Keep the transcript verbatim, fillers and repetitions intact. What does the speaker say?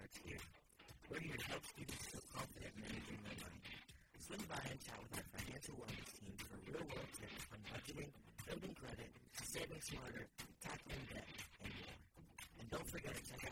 starts here. We're here to help students feel confident managing their money. Swing by and chat with our financial wellness team for real-world tips on budgeting, building credit, saving smarter, tackling debt, and more. And don't forget to check